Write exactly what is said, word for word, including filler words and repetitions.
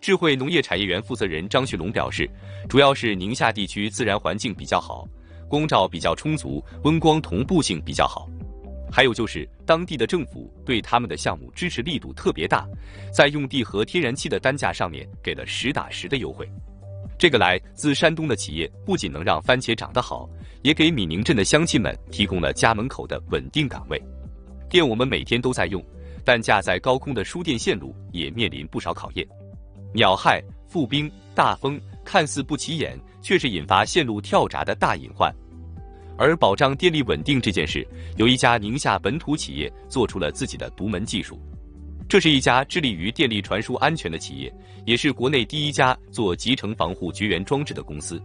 智慧农业产业园负责人张旭龙表示，主要是宁夏地区自然环境比较好，光照比较充足，温光同步性比较好。还有就是当地的政府对他们的项目支持力度特别大，在用地和天然气的单价上面给了实打实的优惠。这个来自山东的企业不仅能让番茄长得好，也给米宁镇的乡亲们提供了家门口的稳定岗位。电我们每天都在用，但架在高空的输电线路也面临不少考验。鸟害、覆冰、大风看似不起眼，却是引发线路跳闸的大隐患。而保障电力稳定这件事，有一家宁夏本土企业做出了自己的独门技术。这是一家致力于电力传输安全的企业，也是国内第一家做集成防护绝缘装置的公司。